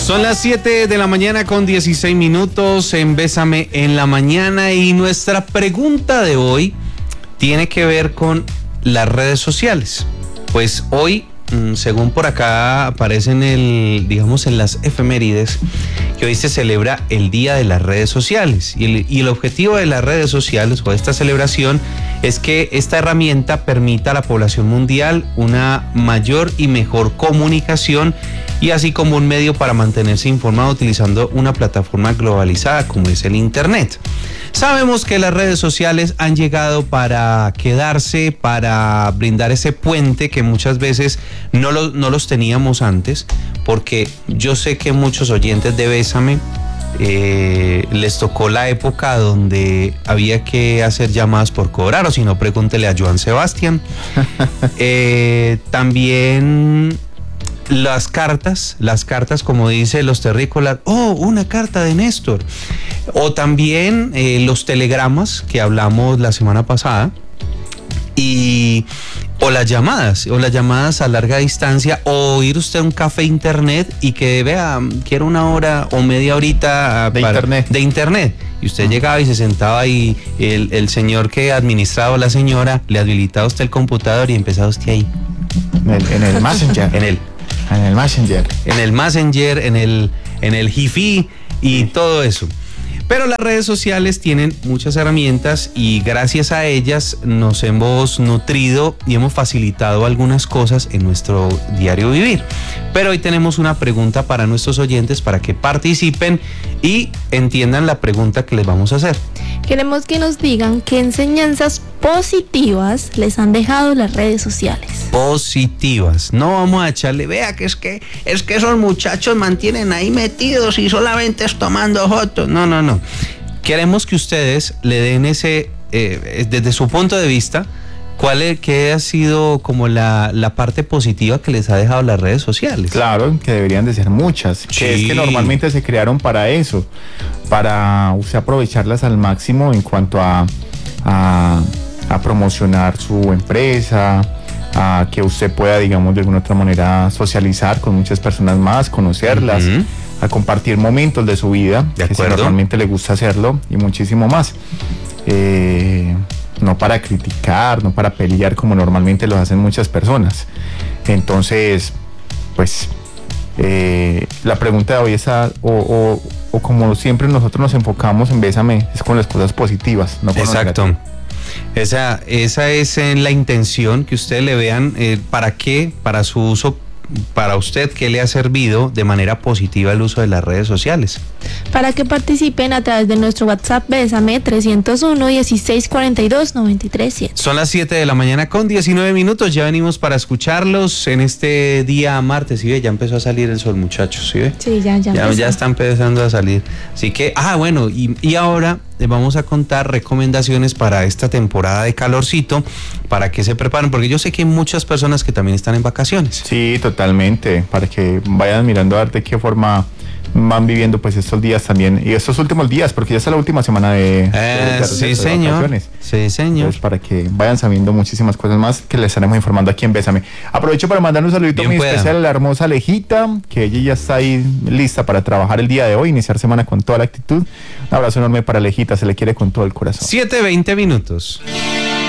Son las 7 de la mañana con 16 minutos en Bésame en la Mañana, y nuestra pregunta de hoy tiene que ver con las redes sociales. Pues hoy, según por acá aparece en las efemérides, que hoy se celebra el Día de las Redes Sociales, y el objetivo de las redes sociales o de esta celebración es que esta herramienta permita a la población mundial una mayor y mejor comunicación, y así como un medio para mantenerse informado utilizando una plataforma globalizada como es el Internet. Sabemos que las redes sociales han llegado para quedarse, para brindar ese puente que muchas veces no los teníamos antes, porque yo sé que muchos oyentes de Bésame les tocó la época donde había que hacer llamadas por cobrar, o si no, pregúntele a Joan Sebastián. También las cartas, como dice los terrícolas, una carta de Néstor, o también los telegramas que hablamos la semana pasada, o las llamadas a larga distancia, o ir usted a un café internet y que vea, quiero una hora o media horita de internet. Y usted llegaba y se sentaba, y el señor que administraba, o la señora, le habilitaba a usted el computador y empezaba usted ahí. En el Messenger. En el Messenger, en el Jifi y todo eso. Pero las redes sociales tienen muchas herramientas, y gracias a ellas nos hemos nutrido y hemos facilitado algunas cosas en nuestro diario vivir. Pero hoy tenemos una pregunta para nuestros oyentes para que participen y entiendan la pregunta que les vamos a hacer. Queremos que nos digan qué enseñanzas positivas les han dejado las redes sociales. Positivas. No vamos a echarle, vea que es que esos muchachos mantienen ahí metidos y solamente es tomando fotos. No. Queremos que ustedes le den ese, desde su punto de vista, ¿qué ha sido como la parte positiva que les ha dejado las redes sociales? Claro, que deberían de ser muchas. Sí. Que es que normalmente se crearon para eso, para usted aprovecharlas al máximo en cuanto a promocionar su empresa, a que usted pueda, digamos, de alguna otra manera socializar con muchas personas más, conocerlas, a compartir momentos de su vida, que si normalmente le gusta hacerlo, y muchísimo más. No para criticar, no para pelear como normalmente lo hacen muchas personas. Entonces, pues, la pregunta de hoy es, o como siempre nosotros nos enfocamos en Bésame, es con las cosas positivas, no con lo negativo. Esa es la intención, que ustedes le vean para qué, para su uso, para usted, qué le ha servido de manera positiva el uso de las redes sociales. Para que participen a través de nuestro WhatsApp Bésame 301-1642-937. Son las 7 de la mañana con 19 minutos, ya venimos para escucharlos en este día martes. ¿Sí ve? Ya empezó a salir el sol, muchachos, ¿sí ve? Sí, ya está empezando a salir. Así que, bueno, y ahora les vamos a contar recomendaciones para esta temporada de calorcito, para que se preparen, porque yo sé que hay muchas personas que también están en vacaciones. Sí, totalmente, para que vayan mirando a ver de qué forma van viviendo pues estos días también, y estos últimos días, porque ya está la última semana de vacaciones. Sí, señor. Entonces, para que vayan sabiendo muchísimas cosas más que les estaremos informando aquí en Bésame. Aprovecho para mandar un saludito muy especial a la hermosa Alejita, que ella ya está ahí lista para trabajar el día de hoy, iniciar semana con toda la actitud. Un abrazo enorme para Alejita, se le quiere con todo el corazón. 7:20 minutos.